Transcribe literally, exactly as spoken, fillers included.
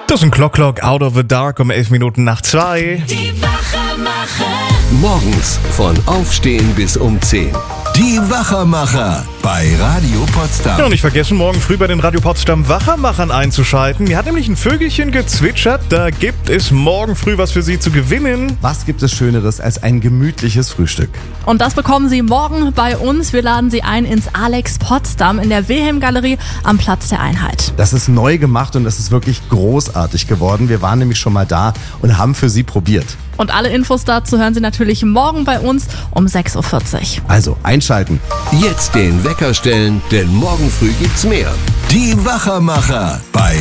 Das ist ein Clock Clock Out of the Dark um elf Minuten nach zwei. Die Wachermacher. Morgens von Aufstehen bis um zehn. Die Wachermacher bei Radio Potsdam. Ja, und nicht vergessen, morgen früh bei den Radio Potsdam Wachermachern einzuschalten. Mir hat nämlich ein Vögelchen gezwitschert. Da gibt es morgen früh was für Sie zu gewinnen. Was gibt es Schöneres als ein gemütliches Frühstück? Und das bekommen Sie morgen bei uns. Wir laden Sie ein ins Alex Potsdam in der Wilhelm-Galerie am Platz der Einheit. Das ist neu gemacht und das ist wirklich großartig geworden. Wir waren nämlich schon mal da und haben für Sie probiert. Und alle Infos dazu hören Sie natürlich morgen bei uns um sechs Uhr vierzig. Also einschalten. Jetzt den Wecker stellen, denn morgen früh gibt's mehr. Die Wachermacher bei